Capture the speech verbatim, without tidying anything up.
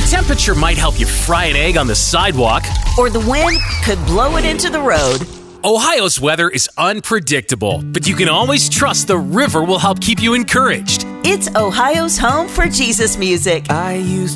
temperature might help you fry an egg on the sidewalk. Or the wind could blow it into the road. Ohio's weather is unpredictable, but you can always trust the river will help keep you encouraged. It's Ohio's home for Jesus music. I used